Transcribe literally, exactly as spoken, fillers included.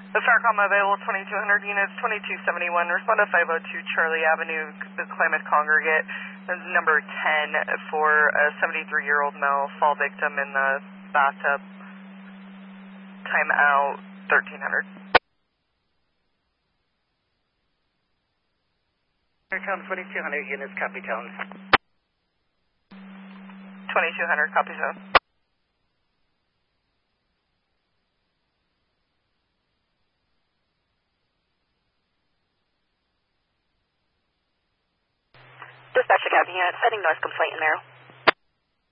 The SARCOM available twenty-two hundred units, twenty-two seventy-one, respond to five oh two Charlie Avenue, the Klamath Congregate, number ten for a seventy-three-year-old male fall victim in the bathtub. Time out thirteen hundred. SARCOM twenty-two hundred units, copy tone. twenty-two hundred, copy zone. Dispatch Academy unit, setting noise complaint in arrow.